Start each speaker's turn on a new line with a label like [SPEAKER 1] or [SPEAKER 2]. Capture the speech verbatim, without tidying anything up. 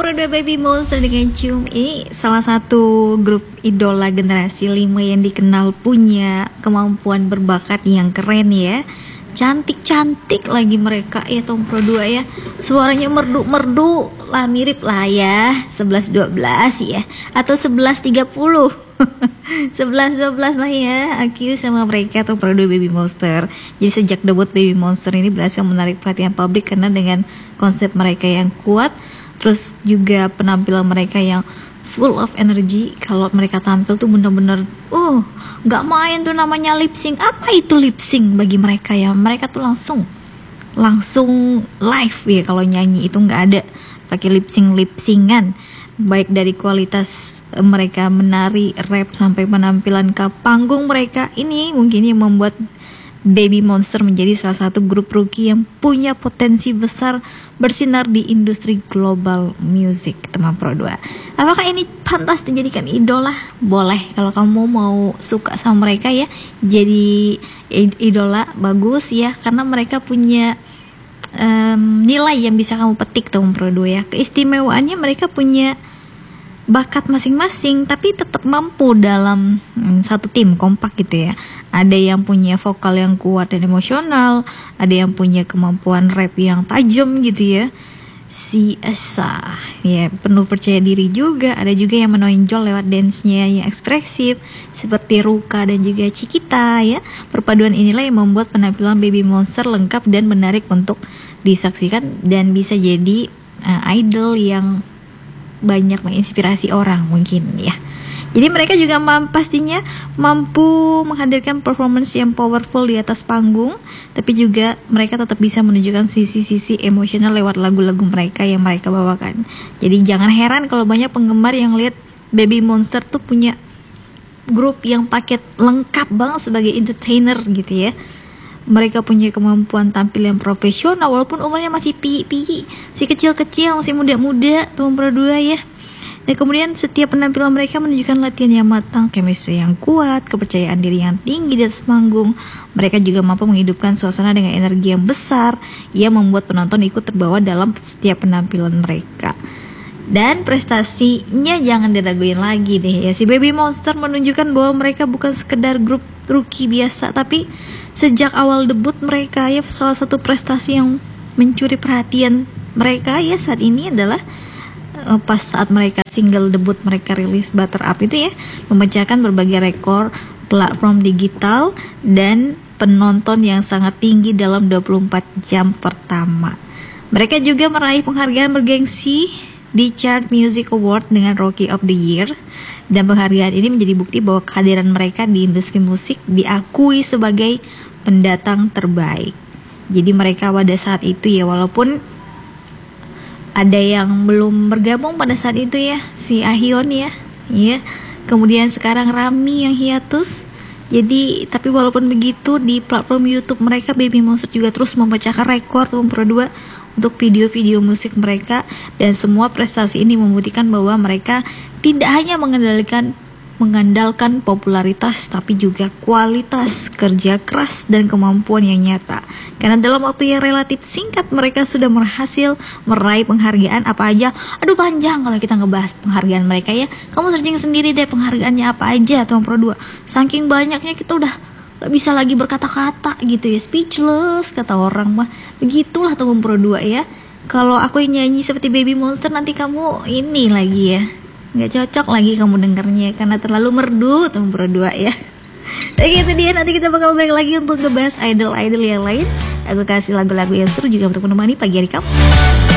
[SPEAKER 1] Pro dua Baby Monster dengan Cium. Ini salah satu grup idola generasi lima yang dikenal punya kemampuan berbakat yang keren ya. Cantik-cantik lagi mereka ya, Tom Pro dua ya. Suaranya merdu-merdu lah, mirip lah ya sebelas dua belas ya, atau sebelas tiga puluh sebelas dua belas lah ya, Aku sama mereka Tom Pro dua Baby Monster. Jadi sejak debut Baby Monster ini berhasil menarik perhatian publik karena dengan konsep mereka yang kuat, terus juga penampilan mereka yang full of energy. Kalau mereka tampil tuh bener-bener uh nggak main tuh, namanya lip sync. Apa itu lip sync bagi mereka ya? Mereka tuh langsung langsung live ya. Kalau nyanyi itu nggak ada pakai lip sync lip syncan. Baik dari kualitas mereka menari, rap, sampai penampilan ke panggung mereka, ini mungkin yang membuat Baby Monster menjadi salah satu grup rookie yang punya potensi besar bersinar di industri global music, teman Pro dua. Apakah ini pantas dijadikan idola? Boleh, kalau kamu mau suka sama mereka ya, jadi idola bagus ya, karena mereka punya um, nilai yang bisa kamu petik, teman Pro dua ya. Keistimewaannya mereka punya bakat masing-masing, tapi tetap mampu dalam hmm, satu tim kompak gitu ya. Ada yang punya vokal yang kuat dan emosional, ada yang punya kemampuan rap yang tajam gitu ya, si Esa ya, penuh percaya diri juga. Ada juga yang menonjol lewat dance-nya yang ekspresif seperti Ruka dan juga Cikita ya. Perpaduan inilah yang membuat penampilan Baby Monster lengkap dan menarik untuk disaksikan, dan bisa jadi uh, idol yang banyak menginspirasi orang mungkin ya. Jadi mereka juga mam- pastinya mampu menghadirkan performance yang powerful di atas panggung, tapi juga mereka tetap bisa menunjukkan sisi-sisi emosional lewat lagu-lagu mereka yang mereka bawakan. Jadi jangan heran kalau banyak penggemar yang lihat Baby Monster tuh punya grup yang paket lengkap banget sebagai entertainer gitu ya. Mereka punya kemampuan tampil yang profesional walaupun umurnya masih pi-pi, masih kecil-kecil, masih muda-muda, Tom Pro dua ya. Dan kemudian setiap penampilan mereka menunjukkan latihan yang matang, chemistry yang kuat, kepercayaan diri yang tinggi di atas panggung. Mereka juga mampu menghidupkan suasana dengan energi yang besar yang membuat penonton ikut terbawa dalam setiap penampilan mereka. Dan prestasinya jangan diraguin lagi deh ya. Si Baby Monster menunjukkan bahwa mereka bukan sekedar grup rookie biasa, tapi sejak awal debut mereka ya, salah satu prestasi yang mencuri perhatian mereka ya saat ini adalah uh, pas saat mereka single debut mereka rilis Butter Up itu ya, memecahkan berbagai rekor platform digital dan penonton yang sangat tinggi dalam dua puluh empat jam pertama. Mereka juga meraih penghargaan bergengsi di Chart Music Award dengan Rookie of the Year, dan penghargaan ini menjadi bukti bahwa kehadiran mereka di industri musik diakui sebagai pendatang terbaik. Jadi mereka pada saat itu ya, walaupun ada yang belum bergabung pada saat itu ya, si Ahyun ya, ya. Kemudian sekarang Rami yang hiatus. Jadi tapi walaupun begitu, di platform YouTube mereka Baby Monster juga terus memecahkan rekor Tom Pro dua untuk video-video musik mereka, dan semua prestasi ini membuktikan bahwa mereka tidak hanya mengendalikan mengandalkan popularitas, tapi juga kualitas, kerja keras, dan kemampuan yang nyata. Karena dalam waktu yang relatif singkat mereka sudah berhasil meraih penghargaan apa aja. Aduh panjang kalau kita ngebahas penghargaan mereka ya. Kamu searching sendiri deh penghargaannya apa aja Tom Pro dua. Saking banyaknya kita udah gak bisa lagi berkata-kata gitu ya, speechless kata orang mah. Begitulah Tom Pro dua ya. Kalau aku nyanyi seperti Baby Monster nanti kamu ini lagi ya, nggak cocok lagi kamu dengernya karena terlalu merdu Tom Pro dua ya. Oke, itu dia, nanti kita bakal balik lagi untuk ngebahas idol-idol yang lain. Aku kasih lagu-lagu yang seru juga untuk menemani pagi hari kamu.